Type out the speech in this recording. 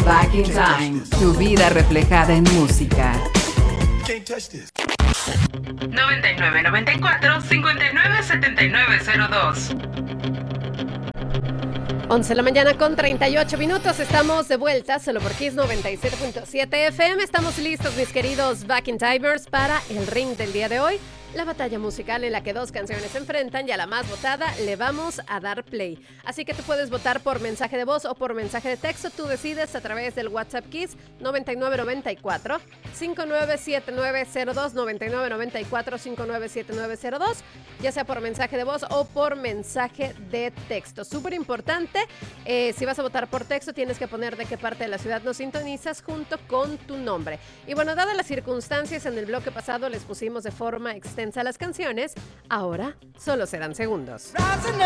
Back in Time, tu vida reflejada en música. 9994-597902. 11 de la mañana con 38 minutos, estamos de vuelta solo por Kiss 97.7 FM. Estamos listos, mis queridos Back in Timers, para el ring del día de hoy. La batalla musical en la que dos canciones se enfrentan y a la más votada le vamos a dar play. Así que tú puedes votar por mensaje de voz o por mensaje de texto. Tú decides a través del WhatsApp Kiss 9994 597902 9994 597902, ya sea por mensaje de voz o por mensaje de texto. Súper importante, si vas a votar por texto tienes que poner de qué parte de la ciudad nos sintonizas junto con tu nombre. Y bueno, dadas las circunstancias, en el bloque pasado les pusimos de forma extensa las canciones, ahora solo serán segundos. Rising